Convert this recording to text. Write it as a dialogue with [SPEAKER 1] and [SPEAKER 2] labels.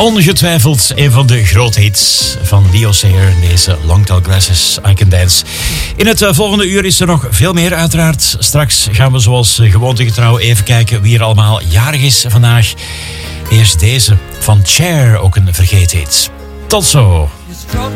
[SPEAKER 1] Ongetwijfeld een van de grote hits van Leo Sayer, deze Long Tall Glasses, I Can Dance. In het volgende uur is er nog veel meer uiteraard. Straks gaan we zoals gewoontegetrouw even kijken wie er allemaal jarig is vandaag. Eerst deze van Cher, ook een vergeten hit. Tot zo.